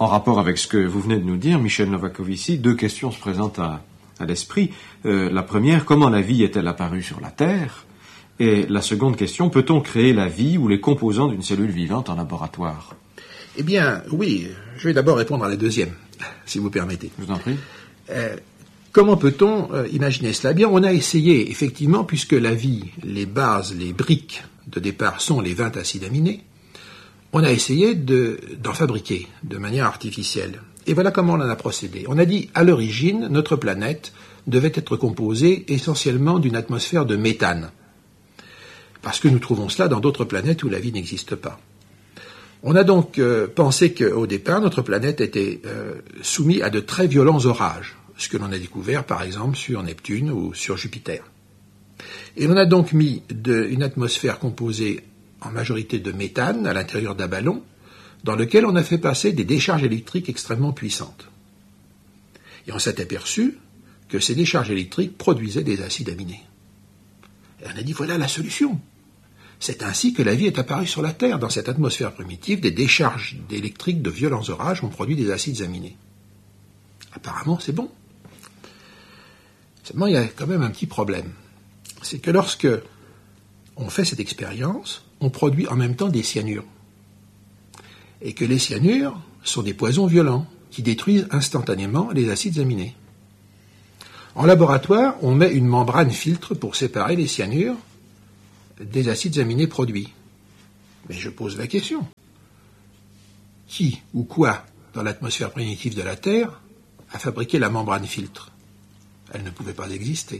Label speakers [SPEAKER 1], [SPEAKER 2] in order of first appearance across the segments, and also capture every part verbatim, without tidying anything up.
[SPEAKER 1] en rapport avec ce que vous venez de nous dire, Michel Novakovici, deux questions se présentent à, à l'esprit. Euh, la première, comment la vie est-elle apparue sur la Terre? Et la seconde question, peut-on créer la vie ou les composants d'une cellule vivante en laboratoire?
[SPEAKER 2] Eh bien, oui, je vais d'abord répondre à la deuxième, si vous permettez.
[SPEAKER 1] Je vous en prie.
[SPEAKER 2] Euh, comment peut-on euh, imaginer cela? Bien, on a essayé, effectivement, puisque la vie, les bases, les briques de départ sont les vingt acides aminés, on a essayé de, d'en fabriquer de manière artificielle. Et voilà comment on en a procédé. On a dit, à l'origine, notre planète devait être composée essentiellement d'une atmosphère de méthane, parce que nous trouvons cela dans d'autres planètes où la vie n'existe pas. On a donc euh, pensé qu'au départ, notre planète était euh, soumise à de très violents orages, ce que l'on a découvert par exemple sur Neptune ou sur Jupiter. Et l'on a donc mis de, une atmosphère composée en majorité de méthane à l'intérieur d'un ballon, dans lequel on a fait passer des décharges électriques extrêmement puissantes. Et on s'est aperçu que ces décharges électriques produisaient des acides aminés. Et on a dit, voilà la solution. C'est ainsi que la vie est apparue sur la Terre. Dans cette atmosphère primitive, des décharges électriques de violents orages ont produit des acides aminés. Apparemment, c'est bon. Seulement, il y a quand même un petit problème. C'est que lorsque on fait cette expérience, on produit en même temps des cyanures. Et que les cyanures sont des poisons violents qui détruisent instantanément les acides aminés. En laboratoire, on met une membrane filtre pour séparer les cyanures des acides aminés produits. Mais je pose la question. Qui ou quoi, dans l'atmosphère primitive de la Terre, a fabriqué la membrane filtre? Elle ne pouvait pas exister.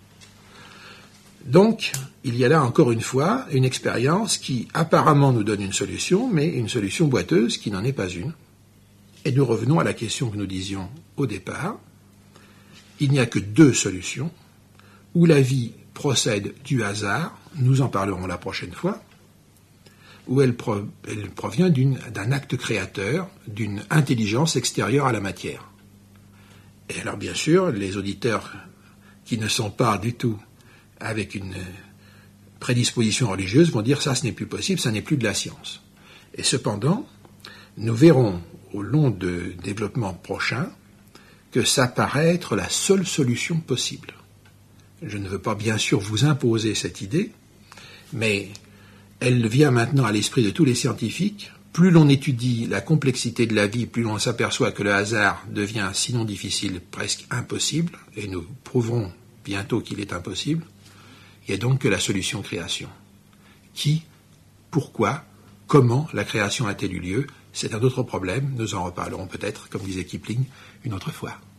[SPEAKER 2] Donc, il y a là encore une fois une expérience qui apparemment nous donne une solution, mais une solution boiteuse qui n'en est pas une. Et nous revenons à la question que nous disions au départ. Il n'y a que deux solutions, où la vie procède du hasard, nous en parlerons la prochaine fois, où elle, pro, elle provient d'une, d'un acte créateur, d'une intelligence extérieure à la matière. Et alors bien sûr, les auditeurs qui ne sont pas du tout avec une prédisposition religieuse vont dire ça, ce n'est plus possible, ça n'est plus de la science. Et cependant, nous verrons au long de développements prochains que ça paraît être la seule solution possible. Je ne veux pas bien sûr vous imposer cette idée, mais elle vient maintenant à l'esprit de tous les scientifiques. Plus l'on étudie la complexité de la vie, plus l'on s'aperçoit que le hasard devient, sinon difficile, presque impossible, et nous prouverons bientôt qu'il est impossible. Il n'y a donc que la solution création. Qui, pourquoi, comment la création a-t-elle eu lieu? C'est un autre problème, nous en reparlerons peut-être, comme disait Kipling, une autre fois.